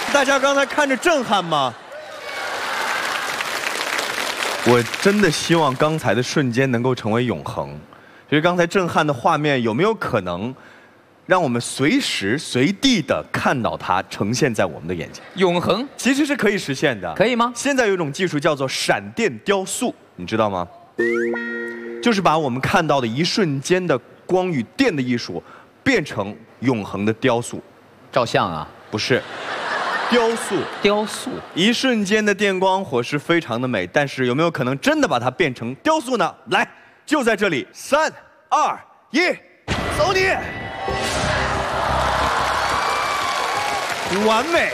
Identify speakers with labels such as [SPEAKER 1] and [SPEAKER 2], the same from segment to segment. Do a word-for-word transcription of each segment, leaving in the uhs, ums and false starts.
[SPEAKER 1] 大家刚才看着震撼吗？我真的希望刚才的瞬间能够成为永恒。就是刚才震撼的画面，有没有可能让我们随时随地的看到它呈现在我们的眼前？
[SPEAKER 2] 永恒
[SPEAKER 1] 其实是可以实现的，
[SPEAKER 2] 可以吗？
[SPEAKER 1] 现在有一种技术叫做闪电雕塑，你知道吗？就是把我们看到的一瞬间的光与电的艺术，变成永恒的雕塑。
[SPEAKER 2] 照相啊？
[SPEAKER 1] 不是。雕塑，
[SPEAKER 2] 雕塑，
[SPEAKER 1] 一瞬间的电光火石非常的美，但是有没有可能真的把它变成雕塑呢？来，就在这里，三、二、一，走你！完美。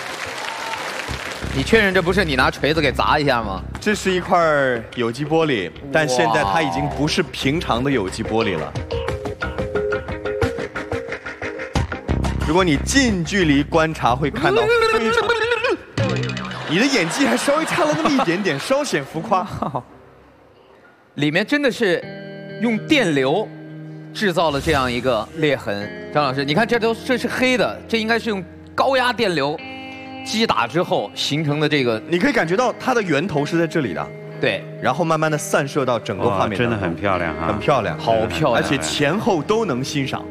[SPEAKER 2] 你确认这不是你拿锤子给砸一下吗？
[SPEAKER 1] 这是一块有机玻璃，但现在它已经不是平常的有机玻璃了。如果你近距离观察，会看到非常……你的演技还稍微差了那么一点点，稍显浮夸。
[SPEAKER 2] 里面真的是用电流制造了这样一个裂痕。张老师，你看这都这是黑的，这应该是用高压电流击打之后形成的这个。
[SPEAKER 1] 你可以感觉到它的源头是在这里的。
[SPEAKER 2] 对，
[SPEAKER 1] 然后慢慢的散射到整个画面，
[SPEAKER 3] 真的很漂亮啊，
[SPEAKER 1] 很漂亮，
[SPEAKER 2] 好漂亮，
[SPEAKER 1] 而且前后都能欣赏。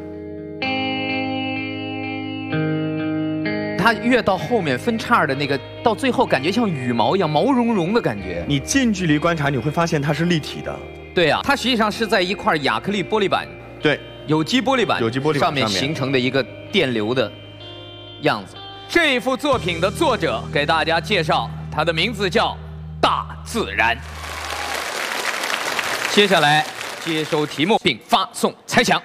[SPEAKER 2] 它越到后面分叉的那个，到最后感觉像羽毛一样，毛茸茸的感觉。
[SPEAKER 1] 你近距离观察，你会发现它是立体的。
[SPEAKER 2] 对啊，它实际上是在一块亚克力玻璃板，
[SPEAKER 1] 对，
[SPEAKER 2] 有机玻璃板，
[SPEAKER 1] 有机玻璃板
[SPEAKER 2] 上面形成的一个电流的样子。这幅作品的作者给大家介绍，他的名字叫大自然。接下来接收题目并发送猜想。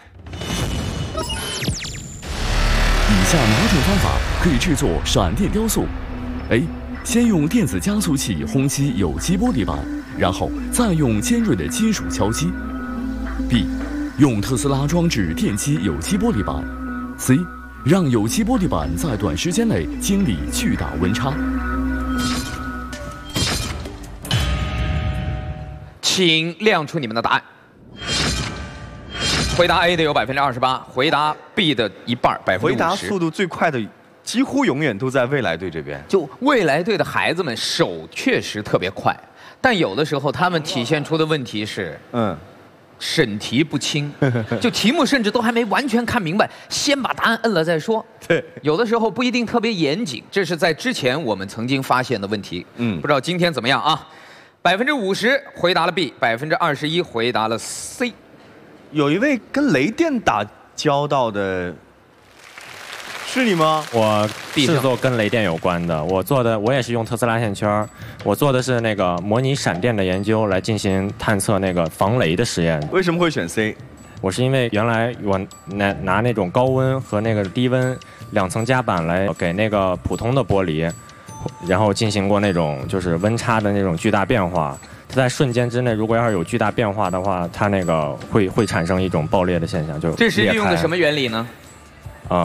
[SPEAKER 4] 以下哪种方法可以制作闪电雕塑 ？A. 先用电子加速器轰击有机玻璃板，然后再用尖锐的金属敲击。B. 用特斯拉装置电击有机玻璃板。C. 让有机玻璃板在短时间内经历巨大温差。
[SPEAKER 2] 请亮出你们的答案。回答 A 的有百分之二十八，回答 B 的一半，百分之五十。
[SPEAKER 1] 回答速度最快的，几乎永远都在未来队这边。
[SPEAKER 2] 就未来队的孩子们手确实特别快，但有的时候他们体现出的问题是，嗯，审题不清，就题目甚至都还没完全看明白，先把答案摁了再说。
[SPEAKER 1] 对，
[SPEAKER 2] 有的时候不一定特别严谨，这是在之前我们曾经发现的问题。嗯，不知道今天怎么样啊？百分之五十回答了 B， 百分之二十一回答了 C。
[SPEAKER 1] 有一位跟雷电打交道的，是你吗？
[SPEAKER 3] 我是做跟雷电有关的，我做的我也是用特斯拉线圈，我做的是那个模拟闪电的研究，来进行探测那个防雷的实验。
[SPEAKER 1] 为什么会选 C？
[SPEAKER 3] 我是因为原来我拿拿那种高温和那个低温两层夹板来给那个普通的玻璃，然后进行过那种就是温差的那种巨大变化。它在瞬间之内，如果要是有巨大变化的话，它那个会会产生一种爆裂的现象，就
[SPEAKER 2] 这是利用的什么原理呢？